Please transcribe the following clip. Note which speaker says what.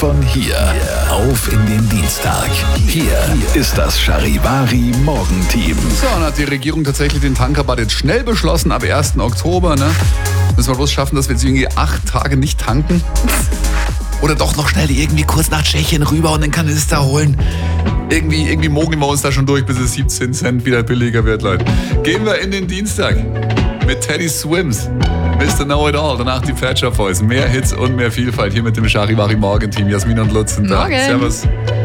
Speaker 1: von hier auf in den Dienstag. Hier ist das Charivari Morgenteam.
Speaker 2: So, dann hat die Regierung tatsächlich den Tankrabatt jetzt schnell beschlossen, ab 1. Oktober. Ne? Müssen wir bloß schaffen, dass wir jetzt irgendwie 8 Tage nicht tanken. Oder doch noch schnell irgendwie kurz nach Tschechien rüber und den Kanister holen. Irgendwie mogeln wir uns da schon durch, bis es 17 Cent wieder billiger wird, Leute. Gehen wir in den Dienstag mit Teddy Swims. Mr. Know It All, danach die Fat Shop Boys. Mehr Hits und mehr Vielfalt hier mit dem Charivari Morgenteam. Jasmin und Lutz sind da.
Speaker 3: Morgen.
Speaker 2: Servus.